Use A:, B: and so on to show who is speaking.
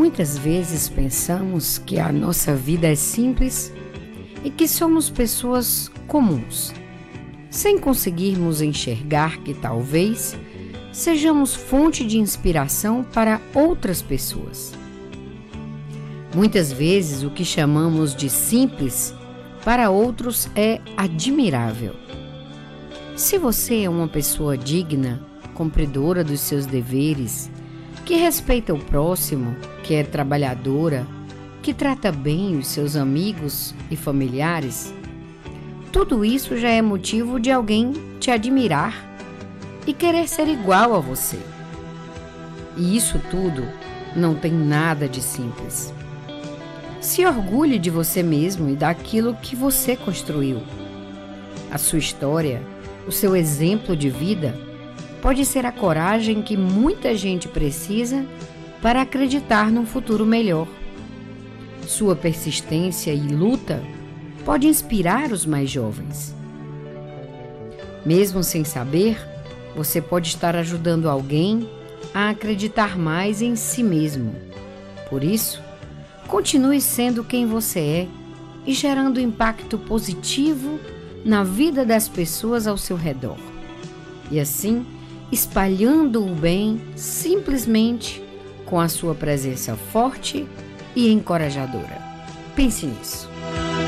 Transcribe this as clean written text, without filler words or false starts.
A: Muitas vezes pensamos que a nossa vida é simples e que somos pessoas comuns, sem conseguirmos enxergar que talvez sejamos fonte de inspiração para outras pessoas. Muitas vezes o que chamamos de simples para outros é admirável. Se você é uma pessoa digna, cumpridora dos seus deveres, que respeita o próximo, que é trabalhadora, que trata bem os seus amigos e familiares, tudo isso já é motivo de alguém te admirar e querer ser igual a você. E isso tudo não tem nada de simples. Se orgulhe de você mesmo e daquilo que você construiu. A sua história, o seu exemplo de vida, pode ser a coragem que muita gente precisa para acreditar num futuro melhor. Sua persistência e luta pode inspirar os mais jovens. Mesmo sem saber, você pode estar ajudando alguém a acreditar mais em si mesmo. Por isso, continue sendo quem você é e gerando impacto positivo na vida das pessoas ao seu redor. E assim, espalhando o bem simplesmente com a sua presença forte e encorajadora. Pense nisso.